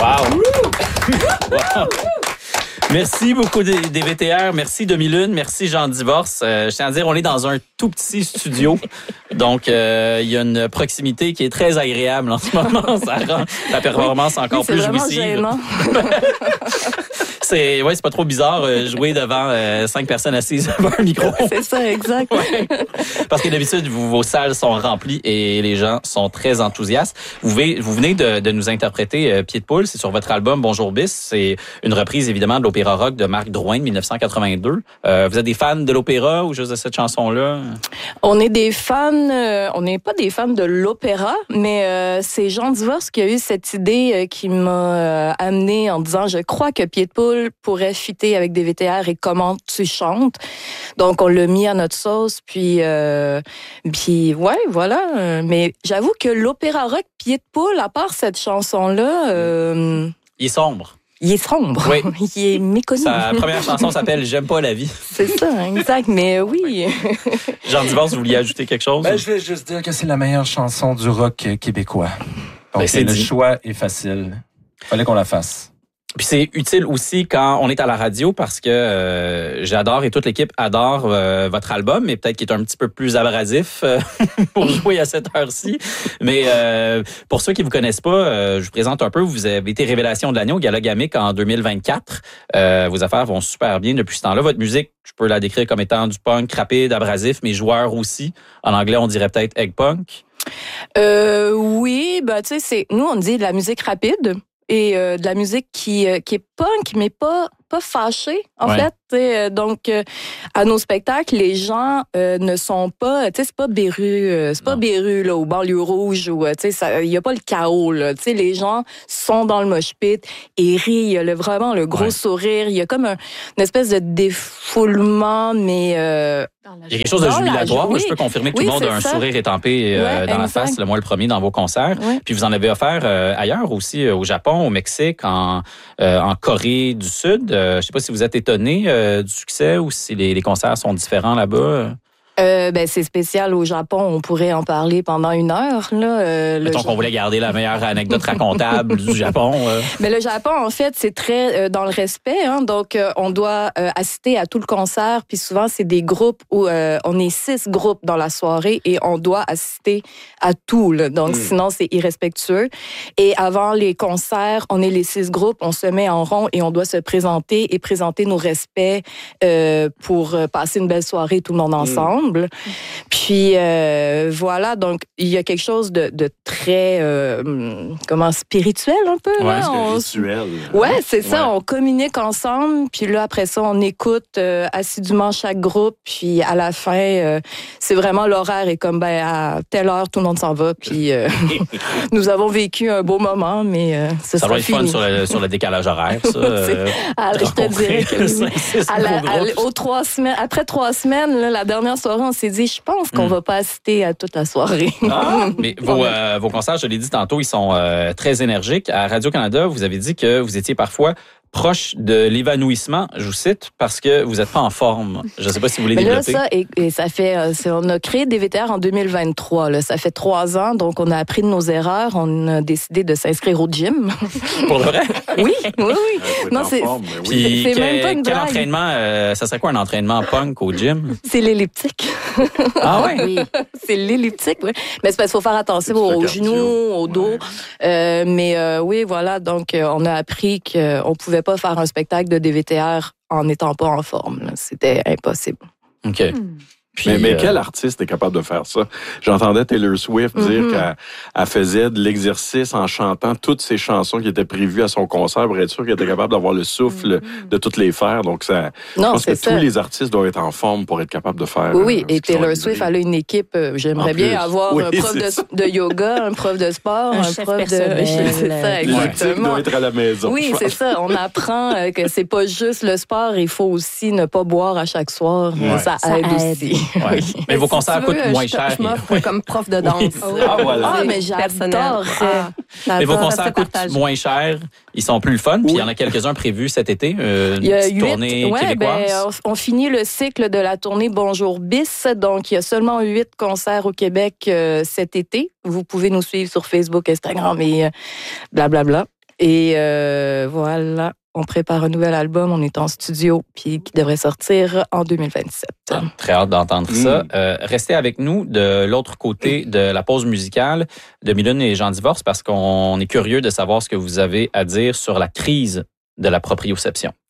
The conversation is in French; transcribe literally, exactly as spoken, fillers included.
Wow! Wow. Merci beaucoup des, des V T R. Merci Demi-Lune. Merci Jean Divorce. Euh, je tiens à dire, on est dans un tout petit studio. Donc, euh, il y a une proximité qui est très agréable en ce moment. Ça rend la performance encore oui, c'est plus vraiment jouissive. Gênant. C'est, ouais, c'est pas trop bizarre euh, jouer devant euh, cinq personnes assises devant un micro. C'est ça, exact. Ouais. Parce que d'habitude, vous, vos salles sont remplies et les gens sont très enthousiastes. Vous, venez, vous venez de, de nous interpréter euh, Pied de poule. C'est sur votre album Bonjour Bis. C'est une reprise, évidemment, de l'opéra rock de Marc Drouin de dix-neuf cent quatre-vingt-deux. Euh, vous êtes des fans de l'opéra ou juste de cette chanson-là? On est des fans, euh, on n'est pas des fans de l'opéra, mais euh, c'est Jean Divorce qui a eu cette idée euh, qui m'a euh, amené en disant, je crois que Pied de poule pourrait fitter avec des V T R et comment tu chantes. Donc, on l'a mis à notre sauce, puis, euh, puis ouais, voilà. Mais j'avoue que l'opéra rock Pied de poule, à part cette chanson-là... Euh, Il est sombre. Il est sombre. Oui. Il est méconnu. Sa première chanson s'appelle « J'aime pas la vie ». C'est ça, exact. Mais oui. Jean Divorce, vous vouliez ajouter quelque chose? Ben, je vais juste dire que c'est la meilleure chanson du rock québécois. Donc, Ben, c'est le dit. choix est facile. Fallait qu'on la fasse. Puis c'est utile aussi quand on est à la radio parce que euh, j'adore et toute l'équipe adore euh, votre album, mais peut-être qu'il est un petit peu plus abrasif euh, pour jouer à cette heure-ci. Mais euh, pour ceux qui vous connaissent pas, euh, je vous présente un peu. Vous avez été révélation de l'année au Gala Gamic en deux mille vingt-quatre. Euh, vos affaires vont super bien depuis ce temps-là. Votre musique, je peux la décrire comme étant du punk rapide, abrasif, mais joueur aussi. En anglais, on dirait peut-être egg punk. Euh, oui, ben tu sais, c'est nous on dit de la musique rapide. Et euh, de la musique qui euh, qui est punk, mais pas pas fâchée, en ouais. fait. T'sais, donc, euh, à nos spectacles, les gens euh, ne sont pas... Tu sais, c'est pas Béru, euh, c'est pas Béru, là, au banlieue rouge, ou, tu sais, il y a pas le chaos, là. Tu sais, les gens sont dans le mosh pit et rient. Il y a le, vraiment le gros ouais. sourire. Il y a comme un, une espèce de défoulement, mais... Euh, il y a quelque chose de jubilatoire. Oui. Je peux confirmer que oui, tout le monde a un ça. sourire étampé euh, ouais, dans exact. la face, le mois le premier, dans vos concerts. Ouais. Puis vous en avez offert euh, ailleurs aussi, euh, au Japon, au Mexique, en, euh, en Corée du Sud. Euh, je ne sais pas si vous êtes étonné euh, du succès ou si les, les concerts sont différents là-bas. Euh, ben c'est spécial au Japon, on pourrait en parler pendant une heure là. Euh, Mettons qu'on voulait garder la meilleure anecdote racontable du Japon. Euh. Mais le Japon en fait c'est très euh, dans le respect, hein, donc euh, on doit euh, assister à tout le concert, puis souvent c'est des groupes où euh, on est six groupes dans la soirée et on doit assister à tout, là, donc mm. sinon c'est irrespectueux. Et avant les concerts, on est les six groupes, on se met en rond et on doit se présenter et présenter nos respects euh, pour passer une belle soirée tout le monde ensemble. Mm. Puis euh, voilà, donc il y a quelque chose de, de très euh, comment spirituel un peu. Ouais, là. On... rituel. Ouais, c'est ça. Ouais. On communique ensemble, puis là après ça, on écoute euh, assidûment chaque groupe, puis à la fin, euh, c'est vraiment l'horaire est comme ben à telle heure tout le monde s'en va, puis euh, nous avons vécu un beau moment, mais euh, ce ça sera va être fini. fun sur le, sur le décalage horaire. Ça, euh, à, je te dirais que oui. à la, à, aux trois semaines, après trois semaines, là, la dernière soirée, on s'est dit, je pense qu'on mm. va pas assister à toute la soirée. Ah, mais vos, euh, vos concerts, je l'ai dit tantôt, ils sont euh, très énergiques. À Radio-Canada, vous avez dit que vous étiez parfois proche de l'évanouissement, je vous cite, parce que vous n'êtes pas en forme. Je ne sais pas si vous voulez mais développer. Là, ça, et, et ça fait, c'est, on a créé des V T R en deux mille vingt-trois. Là. Ça fait trois ans, donc on a appris de nos erreurs. On a décidé de s'inscrire au gym. Pour le vrai? Oui, oui, oui. Ouais, non, c'est, forme, oui. Puis, c'est quel, même pas une quel blague. entraînement, euh, ça serait quoi un entraînement punk au gym? C'est l'elliptique. Ah ouais? Oui. C'est l'elliptique, oui. Mais c'est parce qu'il faut faire attention aux, aux genoux, au dos. Ouais. Euh, mais euh, oui, voilà, donc euh, on a appris qu'on pouvait pas faire un spectacle de D V T R en n'étant pas en forme. Là. C'était impossible. OK. Hmm. Puis, mais, mais euh... quel artiste est capable de faire ça? J'entendais Taylor Swift mm-hmm. dire qu'elle elle faisait de l'exercice en chantant toutes ses chansons qui étaient prévues à son concert pour être sûr qu'elle était capable d'avoir le souffle mm-hmm. de toutes les faire. Donc, ça, non, je pense que ça. tous les artistes doivent être en forme pour être capables de faire. Oui, oui. Euh, et Taylor Swift, elle a une équipe. Euh, j'aimerais bien avoir oui, un prof de, de yoga, un prof de sport, un, un prof de. C'est ça, exactement. doit être à la maison. Oui, c'est ça. On apprend euh, que c'est pas juste le sport. Il faut aussi ne pas boire à chaque soir. Ouais. Ça, ça aide, aide aussi. Ouais. Oui. Mais vos concerts coûtent moins je, cher. Je m'offre comme prof de danse. Oui. Ah, voilà. Ah, mais j'adore ça. Mais vos concerts coûtent moins cher. Ils sont plus le fun. Puis oui. il y en a quelques-uns prévus cet été. Euh, une il y a petite huit, tournée ouais, québécoise. Ben, on, on finit le cycle de la tournée Bonjour Bis. Donc, il y a seulement huit concerts au Québec euh, cet été. Vous pouvez nous suivre sur Facebook, Instagram et euh, blablabla. Et euh, voilà, on prépare un nouvel album, on est en studio, puis qui devrait sortir en deux mille vingt-sept. Ah, très hâte d'entendre Mm. ça. Euh, restez avec nous de l'autre côté de la pause musicale de Mylène et Jean Divorce parce qu'on est curieux de savoir ce que vous avez à dire sur la crise de la proprioception.